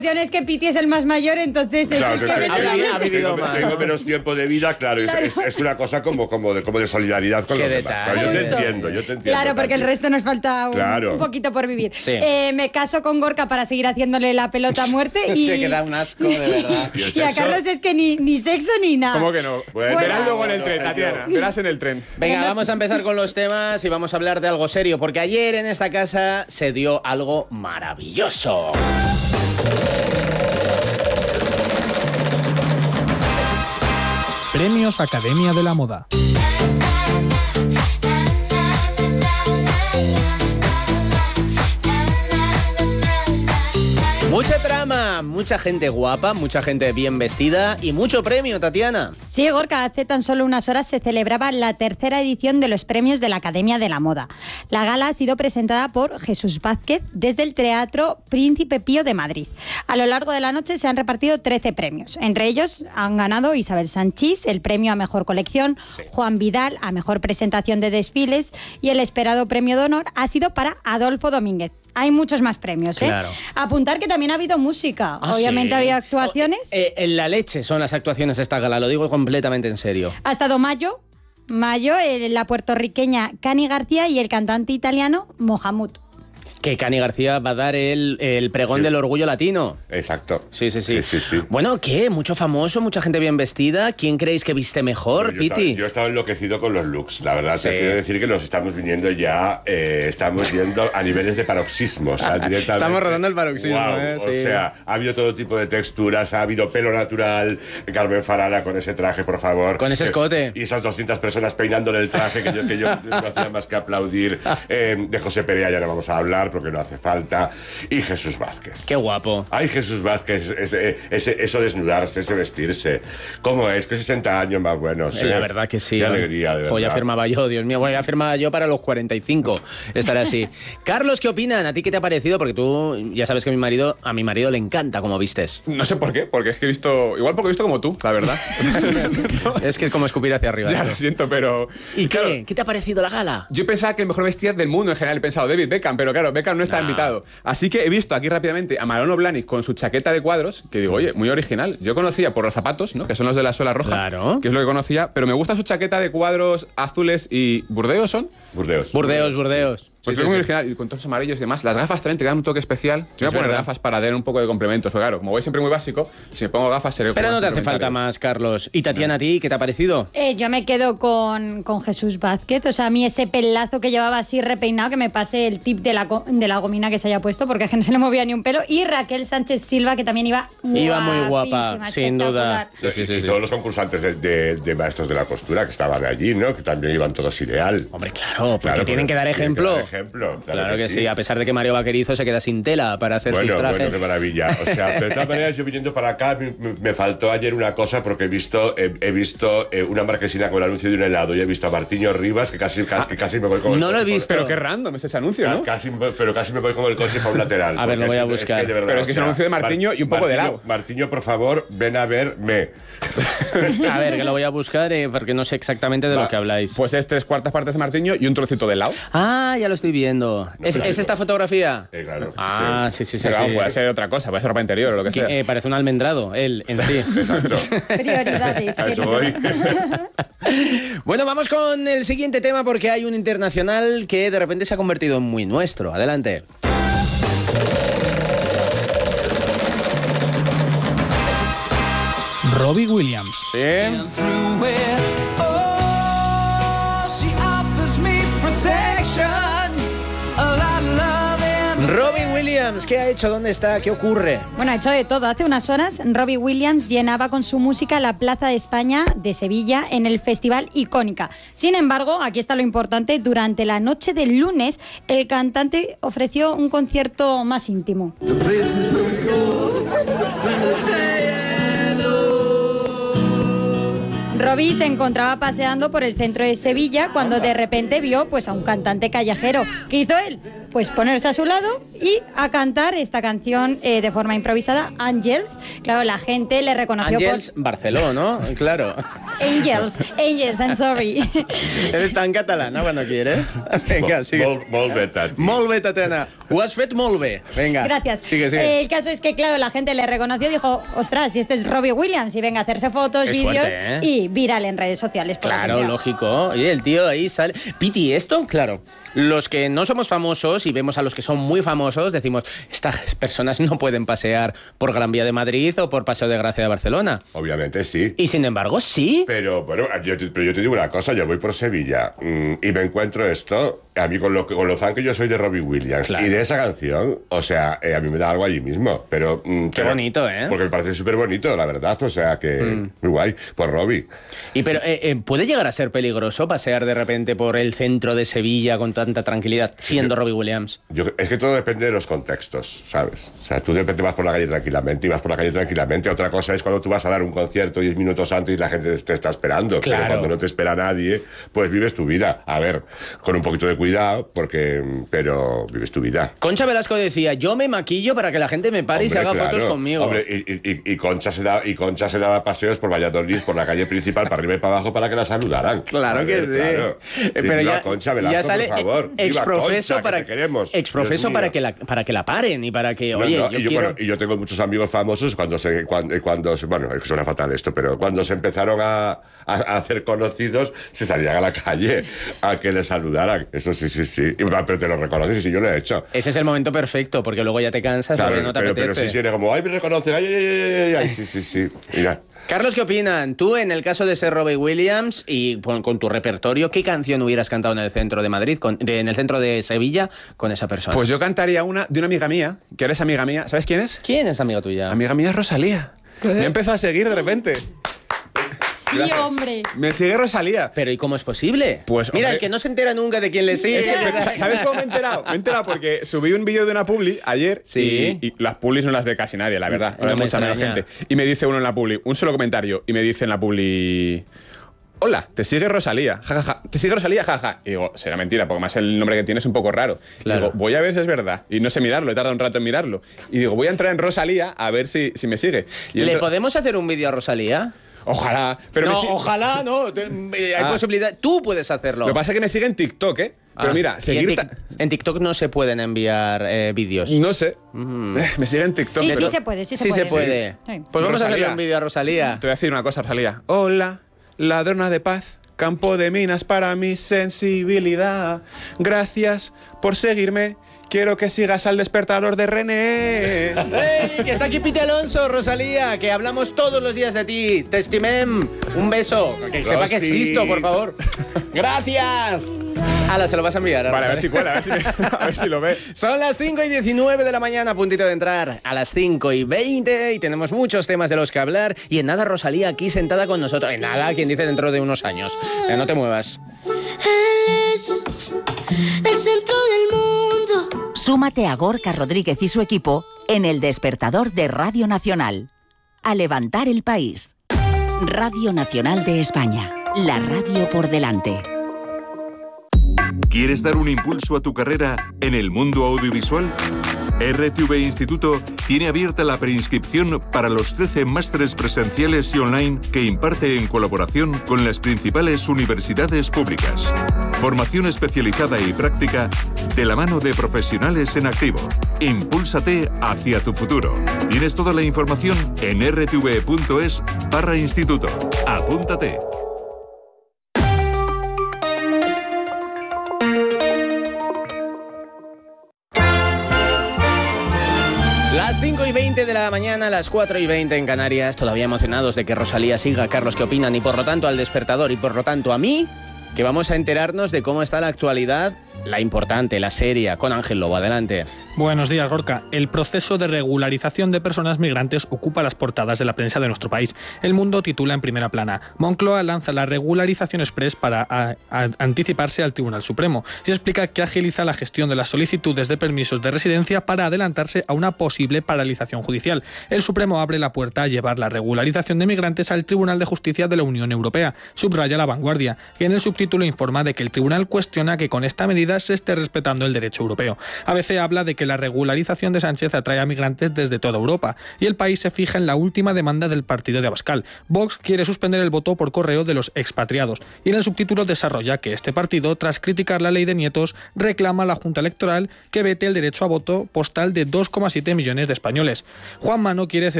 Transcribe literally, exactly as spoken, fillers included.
Es que Piti es el más mayor, entonces claro, es que el que tengo, menos... ha vivido tengo, más, tengo ¿no? menos tiempo de vida, claro, Claro. Es, es, es una cosa como, como, de, como de solidaridad con Qué los demás. detalle. Claro, yo te Justo. entiendo, yo te entiendo. Claro, porque el Tati. resto nos falta un, Claro. un poquito por vivir. Sí. Eh, me caso con Gorka para seguir haciéndole la pelota a muerte y, Te queda un asco, de verdad. ¿Y el y a sexo? Carlos es que ni, ni sexo ni nada. ¿Cómo que no? Bueno, verás luego en el no tren, sé Tatiana. yo. Verás en el tren. Venga, vamos a empezar con los temas y vamos a hablar de algo serio, porque ayer en esta casa se dio algo maravilloso. Premios Academia de la Moda. Mucha trama, mucha gente guapa, mucha gente bien vestida y mucho premio, Tatiana. Sí, Gorka, hace tan solo unas horas se celebraba la tercera edición de los premios de la Academia de la Moda. La gala ha sido presentada por Jesús Vázquez desde el Teatro Príncipe Pío de Madrid. A lo largo de la noche se han repartido trece premios. Entre ellos han ganado Isabel Sanchís el premio a Mejor Colección, Sí. Juan Vidal a Mejor Presentación de Desfiles y el esperado premio de honor ha sido para Adolfo Domínguez. Hay muchos más premios, ¿eh? Claro. Apuntar que también ha hado música. Ah, Obviamente ¿sí? había actuaciones. Oh, eh, en la leche son las actuaciones de esta gala, lo digo completamente en serio. Ha estado Mayo, Mayo, eh, la puertorriqueña Cani García y el cantante italiano Mohamud. Que Cani García va a dar el, el pregón Sí. del orgullo latino. Exacto. Sí, sí, sí. Sí, sí, sí. Bueno, ¿qué? Mucho famoso, mucha gente bien vestida. ¿Quién creéis que viste mejor, Yo estaba, Piti? yo he estado enloquecido con los looks, la verdad. Sí. Te quiero decir que nos estamos viniendo ya, eh, estamos yendo a niveles de paroxismo. O sea, directamente. Estamos rodando el paroxismo, Guau, ¿eh? O Sí. sea, ha habido todo tipo de texturas, ha habido pelo natural, Carmen Farala con ese traje, por favor. Con ese escote. Eh, y esas doscientas personas peinándole el traje que yo, que yo no hacía más que aplaudir. Eh, de José Perea ya no vamos a hablar porque no hace falta. Y Jesús Vázquez. Qué guapo. Ay, Jesús Vázquez, ese, ese, eso desnudarse, ese vestirse. ¿Cómo es? Que sesenta años más buenos. Eh, La verdad que sí. Qué ¿eh? alegría, de Jo, ya verdad. firmaba yo, Dios mío. Bueno, ya firmaba yo para los cuarenta y cinco. Estaré así. Carlos, ¿qué opinan? ¿A ti qué te ha parecido? Porque tú ya sabes que a mi marido, a mi marido le encanta cómo vistes. No sé por qué, porque es que he visto. Igual porque he visto como tú, la verdad. Es que es como escupir hacia arriba. Ya esto. lo siento, pero. ¿Y qué? claro, ¿Qué te ha parecido la gala? yo pensaba que el mejor vestida del mundo en general, he pensado David Beckham, pero claro, Beckham no está No. invitado. Así que he visto aquí rápidamente a Manolo Blahnik con su chaqueta de cuadros, que digo, oye, muy original. Yo conocía por los zapatos, ¿no? Que son los de la suela roja. Claro. Que es lo que conocía, pero me gusta su chaqueta de cuadros azules y. ¿Burdeos son? Burdeos. Burdeos, Burdeos. Pues Sí, es sí, muy sí. original y con tonos amarillos y demás. Las gafas también te dan un toque especial. Yo voy a Es poner verdad. gafas para dar un poco de complementos. Pero claro, como voy siempre muy básico, si me pongo gafas seré Pero como no te hace complementario. falta más, Carlos. ¿Y Tatiana, a ti qué te ha parecido? Eh, yo me quedo con, con Jesús Vázquez. O sea, a mí ese pelazo que llevaba así repeinado, que me pase el tip de la, go- de la gomina que se haya puesto, porque es que no se le movía ni un pelo. Y Raquel Sánchez Silva, que también iba Iba muy guapa, guapísima, sin duda. espectacular. Sí, sí, y sí, sí. todos los concursantes de, de- de maestros de la costura que estaban allí, ¿no? Que también iban todos ideal. Hombre, claro, porque Claro, tienen que dar tienen que ejemplo. dar ejemplo, Claro, que, sí. a pesar de que Mario Vaquerizo se queda sin tela para hacer Bueno, sus trajes. bueno, qué maravilla. O sea, pero de todas maneras, yo viniendo para acá, me, me- me faltó ayer una cosa porque he visto, he, he visto eh, una marquesina con el anuncio de un helado y he visto a Martiño Rivas que casi, ca- que casi me voy con el No lo he coche por- visto. Pero qué random es ese anuncio, ca- ¿no? Casi, pero casi me voy con el coche para un lateral. A ver, lo porque voy a es- es buscar. que de verdad, Pero es que o es un sea, anuncio de Martiño y un poco de Martiño- helado. Martiño, por favor, ven a verme. A ver, que lo voy a buscar eh, porque no sé exactamente de Va. lo que habláis. Pues es tres cuartas partes de Martiño y un trocito de helado. Ah, ya lo estoy viendo. ¿Es, pero ¿es sí. esta fotografía? Eh, claro. Ah, sí, sí, sí. Pero sí. vamos, puede ser otra cosa, puede ser ropa interior o lo que Que, sea. eh, parece un almendrado, él en sí. Exacto. Prioridades. A eso querido. voy. Bueno, vamos con el siguiente tema porque hay un internacional que de repente se ha convertido en muy nuestro. Adelante. Robbie Williams. Sí. through it. Oh, she offers me protection, a lot of love and Robbie Williams, ¿qué ha hecho? ¿Dónde está? ¿Qué ocurre? Bueno, ha hecho de todo. Hace unas horas, Robbie Williams llenaba con su música la Plaza de España de Sevilla en el Festival Icónica. Sin embargo, aquí está lo importante, durante la noche del lunes, el cantante ofreció un concierto más íntimo. Robbie se encontraba paseando por el centro de Sevilla cuando de repente vio pues, a un cantante callejero. ¿Qué hizo él? pues ponerse a su lado y a cantar esta canción eh, de forma improvisada, Angels. Claro, la gente le reconoció Angels por... Barceló, ¿no? Claro. Angels, Angels, I'm sorry. Eres tan catalana cuando quieres. Venga, sigue. Molt, molt bé, Tati. Molt bé, Tatiana. Ho has fet molt bé. Venga. Gracias. Sigue, sigue. Eh, el caso es que, claro, la gente le reconoció y dijo, ostras, y este es Robbie Williams, y venga a hacerse fotos, Es vídeos fuerte, ¿eh? y viral en redes sociales. Por lo que Claro, sea. lógico. Oye, el tío ahí sale. Piti, esto, claro. Los que no somos famosos y vemos a los que son muy famosos, decimos, estas personas no pueden pasear por Gran Vía de Madrid o por Paseo de Gracia de Barcelona. Obviamente sí. Y sin embargo, sí. Pero bueno, yo, te- pero yo te digo una cosa, yo voy por Sevilla mm, y me encuentro esto, a mí con lo, que- con lo fan que yo soy de Robbie Williams Claro. y de esa canción, o sea, eh, a mí me da algo allí mismo, pero... mm, Qué pero- bonito, ¿eh? Porque me parece súper bonito, la verdad, o sea, que muy guay, por Robbie. Y pero eh, eh, ¿puede llegar a ser peligroso pasear de repente por el centro de Sevilla con tanta tranquilidad, siendo Robbie Williams? Yo, es que todo depende de los contextos, ¿sabes? O sea, tú de repente vas por la calle tranquilamente y vas por la calle tranquilamente. Otra cosa es cuando tú vas a dar un concierto diez minutos antes y la gente te está esperando. Claro. Pero cuando no te espera nadie, pues vives tu vida. A ver, con un poquito de cuidado, porque... Pero vives tu vida. Concha Velasco decía, yo me maquillo para que la gente me pare y se haga Hombre, fotos claro. conmigo. Hombre, y, y- y Concha se da, y Concha se daba paseos por Valladolid, por la calle principal, para arriba y para abajo, para que la saludaran. Claro A que ver, sí. claro. Eh, Sí, Pero no, ya, Concha Velasco, ya sale por favor. eh, Viva exprofeso Concha, que para te queremos. exprofeso Dios para mío. que la para que la paren y para que No, oye, no, yo y, yo, quiero... bueno, y yo tengo muchos amigos famosos cuando se cuando, cuando se, bueno, es que suena fatal esto, pero cuando se empezaron a, a, a hacer conocidos, se salían a la calle a que les saludaran. Eso sí, sí, sí. Y, pero te lo reconoces, y sí, yo lo he hecho. Ese es el momento perfecto, porque luego ya te cansas, Claro, porque no te pero, apetece. pero sí, sí, era como, ay, me reconocen, ay, ay, ay, ay, ay, sí, sí, sí. Mira. Carlos, ¿qué opinan? Tú, en el caso de ser Robbie Williams y con, con tu repertorio, ¿qué canción hubieras cantado en el centro de Madrid, con- de- en el centro de Sevilla, con esa persona? Pues yo cantaría una de una amiga mía, que ahora es amiga mía. ¿Sabes quién es? ¿Quién es amiga tuya? Amiga mía es Rosalía. Me empezó a seguir de repente. Sí, Gracias. hombre. Me sigue Rosalía. Pero ¿y cómo es posible? Pues, mira, hombre- el que no se entera nunca de quién le sigue. Es que, pero, ¿sabes cómo me he enterado? Me he enterado porque subí un vídeo de una publi ayer Sí. y, y las publis no las ve casi nadie, la verdad. No No me mucha menos extraña. gente. Y me dice uno en la publi, un solo comentario, y me dice en la publi... Hola, te sigue Rosalía, jajaja. Te sigue Rosalía, jaja. Y digo, será mentira, porque más el nombre que tiene es un poco raro. Y Claro. digo, voy a ver si es verdad. Y no sé mirarlo, he tardado un rato en mirarlo. Y digo, voy a entrar en Rosalía a ver si, si me sigue. Y ¿Le entro- podemos hacer un vídeo a Rosalía? Ojalá. Pero me no, si- ojalá, no. te- eh, Hay Ah. posibilidad. Tú puedes hacerlo. Lo que pasa es que me sigue en TikTok, ¿eh? Pero Ah, mira, y en, seguir... Tik- ta- en TikTok no se pueden enviar eh, vídeos. No sé. Eh, Me sigue en TikTok. Sí, pero- sí se puede, sí se Sí puede. se puede. Sí. Pues vamos a hacerle Rosalía. un vídeo a Rosalía. Te voy a decir una cosa, Rosalía. Hola, ladrona de paz, campo de minas para mi sensibilidad. Gracias por seguirme. Quiero que sigas al despertador de René. ¡Ey! Que está aquí Piti Alonso, Rosalía, que hablamos todos los días de ti. Te estimem. Un beso. Que sepa que Rosy. existo, por favor. ¡Gracias! Ala, se lo vas a enviar. Vale, a ver si Rosalía. cuela, a ver si, a ver si lo ve. Son las cinco y diecinueve de la mañana, a puntito de entrar a las cinco y veinte y tenemos muchos temas de los que hablar. Y en nada, Rosalía aquí sentada con nosotros. En nada, quien dice dentro de unos años. Ya no te muevas. Él es el centro del mundo. Súmate a Gorka Rodríguez y su equipo en el despertador de Radio Nacional. A levantar el país. Radio Nacional de España. La radio por delante. ¿Quieres dar un impulso a tu carrera en el mundo audiovisual? R T V Instituto tiene abierta la preinscripción para los trece másteres presenciales y online que imparte en colaboración con las principales universidades públicas. Formación especializada y práctica de la mano de profesionales en activo. Impúlsate hacia tu futuro. Tienes toda la información en r t v punto es barra instituto. Apúntate. Las cinco y veinte de la mañana, las cuatro y veinte en Canarias, todavía emocionados de que Rosalía siga. Carlos, ¿qué opinan? Y por lo tanto al despertador y por lo tanto a mí, que vamos a enterarnos de cómo está la actualidad, la importante, la seria, con Ángel Lobo. Adelante. Buenos días, Gorka. El proceso de regularización de personas migrantes ocupa las portadas de la prensa de nuestro país. El Mundo titula en primera plana: Moncloa lanza la regularización express para a, a, anticiparse al Tribunal Supremo. Se explica que agiliza la gestión de las solicitudes de permisos de residencia para adelantarse a una posible paralización judicial. El Supremo abre la puerta a llevar la regularización de migrantes al Tribunal de Justicia de la Unión Europea. Subraya La Vanguardia, que en el subtítulo informa de que el tribunal cuestiona que con esta medida medida se esté respetando el derecho europeo. A B C habla de que la regularización de Sánchez atrae a migrantes desde toda Europa y El País se fija en la última demanda del partido de Abascal. Vox quiere suspender el voto por correo de los expatriados y en el subtítulo desarrolla que este partido, tras criticar la ley de nietos, reclama a la Junta Electoral que vete el derecho a voto postal de dos coma siete millones de españoles. Juanma no quiere